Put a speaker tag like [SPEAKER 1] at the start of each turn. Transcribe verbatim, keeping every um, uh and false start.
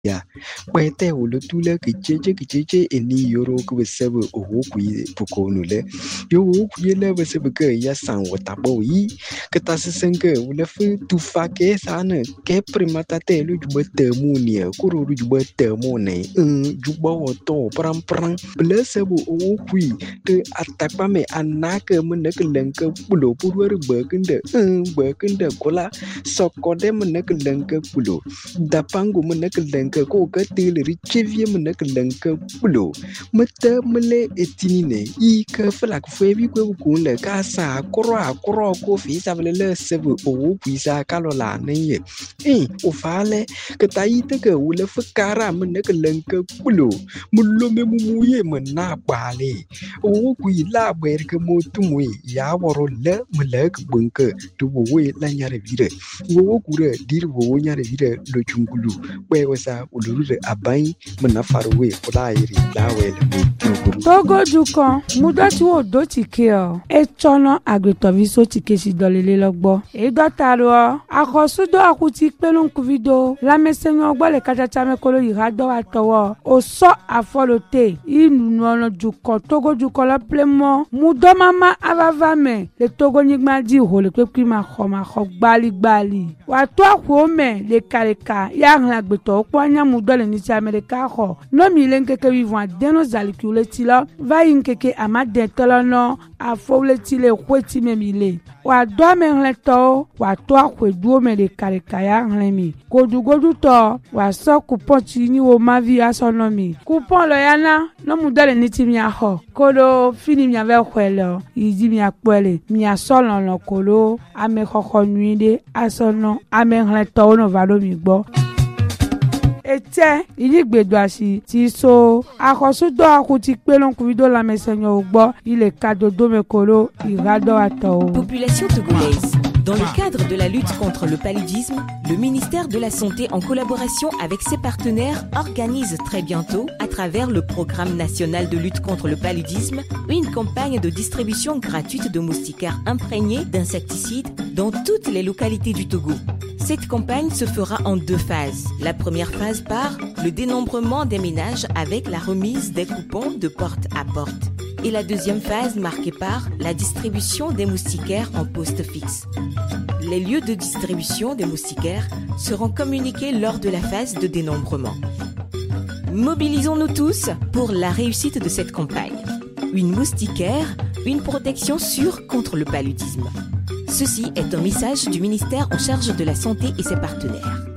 [SPEAKER 1] ya kwete ulutula kicheche kicheche eni yoro kubesebe owo kuyi pukonule yo wo kuyele besebe ke ya san watabo yi ketassenke ulefu tufake sana ke primata te lu jubete munia kuru jubete mone un jubo to pram pram blesebe owo kuyi te atakpa me anake meneke lenke pulo purwer bekende un bekende kola sokode meneke lenke pulo dapangu meneke lenke ko katile richevie meneke lenke pulo mete mele etinine i ke flak febi ko kunle ka sa kro akro ko fi sabele le sebe o pisa kalola ne eh o fale ke tayite ke wule fukara meneke lenke pulo mullo me mumuye mena bale o ku ila ber ke motumwe ya woro le melek bunke tuwe la nyare vire wo kure dir wo nyare vire lo chungulu we wasa ulurure abai menafarwe kulairi lawele
[SPEAKER 2] Togo dukan mudati wo do tike o e chono agretoviso tike si dolele logbo e dotaro akosudo akuti pelon kuvido la mesenyo gbo le kachacha me kolo irado atowo o so afolote inu no dukan Togo dukan lo plemo mudo mama avava me le Togo nigma di ho le pepi ma kho ma kho gbali gbali wa to akwo me le kareka ya ran agbeto opo anya mudo le ni ti America kho no mi le nkeke vivant deno zalikule tilo va inkeke amade tolono afole tile kweti memile wa do me hleto wa to akweduo me le kareka ya hlemi godu godu to wa so coupon ti ni wo mavi asonomi coupon lo yana no mudo le ni ti mi aho kolo fini mi ave kwelo idi mi apele mi asolon lo kolo ame khokho nuide asono ame hleto no valo mi gbo ete iligbedo asi ti so akosudo akuti pelon kuvido la mesenyo ogbo ile kadodo mekolo irado ato.
[SPEAKER 3] Population togolaise. Dans le cadre de la lutte contre le paludisme, le ministère de la Santé, en collaboration avec ses partenaires, organise très bientôt, à travers le Programme national de lutte contre le paludisme, une campagne de distribution gratuite de moustiquaires imprégnés d'insecticides dans toutes les localités du Togo. Cette campagne se fera en deux phases. La première phase par le dénombrement des ménages avec la remise des coupons de porte à porte. Et la deuxième phase marquée par la distribution des moustiquaires en poste fixe. Les lieux de distribution des moustiquaires seront communiqués lors de la phase de dénombrement. Mobilisons-nous tous pour la réussite de cette campagne. Une moustiquaire, une protection sûre contre le paludisme. Ceci est un message du ministère en charge de la santé et ses partenaires.